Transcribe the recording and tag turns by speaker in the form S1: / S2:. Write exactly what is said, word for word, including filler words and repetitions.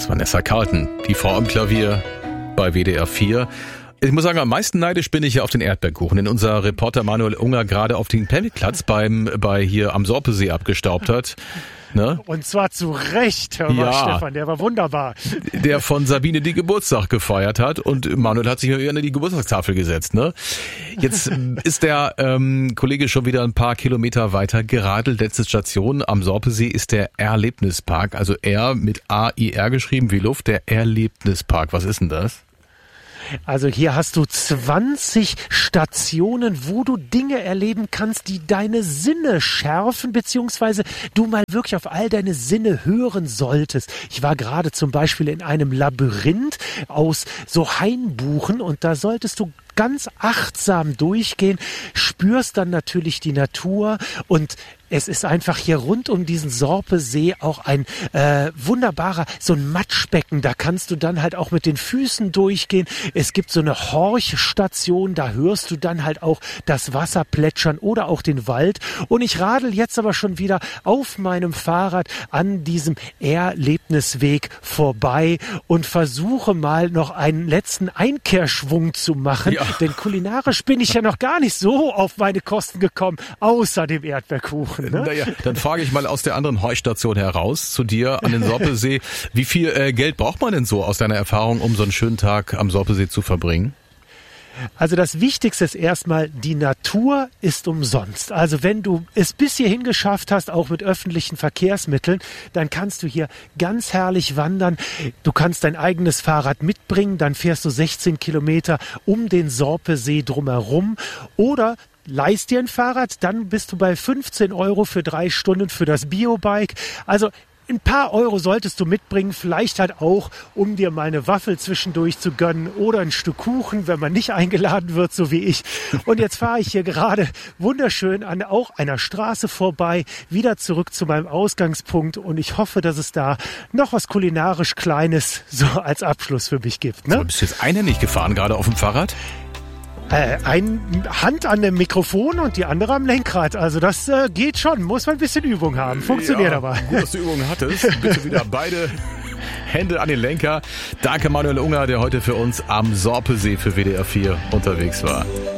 S1: ist Vanessa Carlton, die Frau am Klavier bei W D R vier. Ich muss sagen, am meisten neidisch bin ich ja auf den Erdbeerkuchen, den unser Reporter Manuel Unger gerade auf den Campingplatz beim bei hier am Sorpesee abgestaubt hat. Ne?
S2: Und zwar zu Recht, hör mal,
S1: ja,
S2: Stefan, der war wunderbar.
S1: Der von Sabine die Geburtstag gefeiert hat und Manuel hat sich mir an die Geburtstagstafel gesetzt. Ne? Jetzt ist der ähm, Kollege schon wieder ein paar Kilometer weiter geradelt. Letzte Station am Sorpesee ist der Erlebnispark, also R mit A I R geschrieben wie Luft, der Erlebnispark. Was ist denn das?
S2: Also hier hast du zwanzig Stationen, wo du Dinge erleben kannst, die deine Sinne schärfen, beziehungsweise du mal wirklich auf all deine Sinne hören solltest. Ich war gerade zum Beispiel in einem Labyrinth aus so Hainbuchen und da solltest du ganz achtsam durchgehen, spürst dann natürlich die Natur und es ist einfach hier rund um diesen Sorpesee auch ein äh, wunderbarer, so ein Matschbecken, da kannst du dann halt auch mit den Füßen durchgehen. Es gibt so eine Horchstation, da hörst du dann halt auch das Wasser plätschern oder auch den Wald. Und ich radel jetzt aber schon wieder auf meinem Fahrrad an diesem Erlebnisweg vorbei und versuche mal noch einen letzten Einkehrschwung zu machen, ja. Denn kulinarisch bin ich ja noch gar nicht so auf meine Kosten gekommen, außer dem Erdbeerkuchen. Ne?
S1: Naja, dann frage ich mal aus der anderen Horchstation heraus zu dir an den Sorpesee. Wie viel äh, Geld braucht man denn so aus deiner Erfahrung, um so einen schönen Tag am Sorpesee zu verbringen?
S2: Also das Wichtigste ist erstmal, die Natur ist umsonst. Also wenn du es bis hierhin geschafft hast, auch mit öffentlichen Verkehrsmitteln, dann kannst du hier ganz herrlich wandern. Du kannst dein eigenes Fahrrad mitbringen, dann fährst du sechzehn Kilometer um den Sorpesee drumherum oder leist dir ein Fahrrad, dann bist du bei fünfzehn Euro für drei Stunden für das Biobike. Also ein paar Euro solltest du mitbringen, vielleicht halt auch, um dir mal eine Waffel zwischendurch zu gönnen oder ein Stück Kuchen, wenn man nicht eingeladen wird, so wie ich. Und jetzt fahre ich hier gerade wunderschön an auch einer Straße vorbei, wieder zurück zu meinem Ausgangspunkt und ich hoffe, dass es da noch was kulinarisch Kleines so als Abschluss für mich gibt. Ne?
S1: So, bist du jetzt einhändig gefahren, gerade auf dem Fahrrad?
S2: Äh, eine Hand an dem Mikrofon und die andere am Lenkrad. Also das äh, geht schon. Muss man ein bisschen Übung haben. Funktioniert
S1: ja,
S2: aber.
S1: Gut, dass du Übung hattest. Bitte wieder beide Hände an den Lenker. Danke Manuel Unger, der heute für uns am Sorpesee für W D R vier unterwegs war.